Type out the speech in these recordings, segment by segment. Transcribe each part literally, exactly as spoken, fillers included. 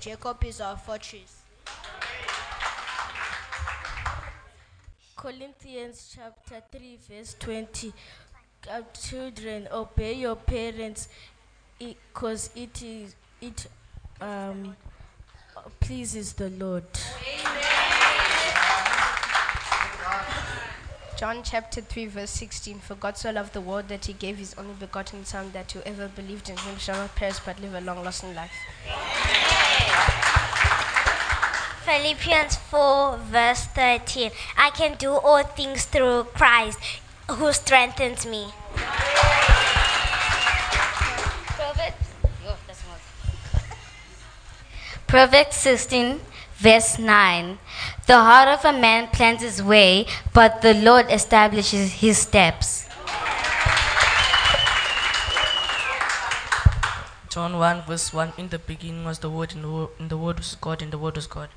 Jacob is our fortress. Corinthians chapter three, verse twenty. Uh, children, obey your parents, because it is it um pleases the Lord. John chapter three, verse sixteen. For God so loved the world that he gave his only begotten Son, that whoever believed in him shall not perish but live a long lasting life. Philippians four, verse thirteen. I can do all things through Christ who strengthens me. Proverbs, Proverbs sixteen, verse nine. The heart of a man plans his way, but the Lord establishes his steps. John one, verse one. In the beginning was the Word, and the Word, and the Word was God, and the Word was God.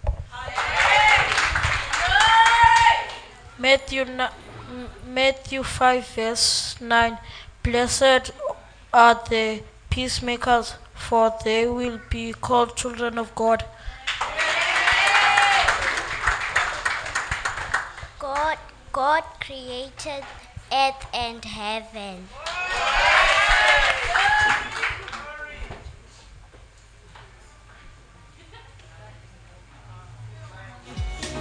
Matthew, Matthew five, verse nine. Blessed are the peacemakers, for they will be called children of God. God, God created earth and heaven.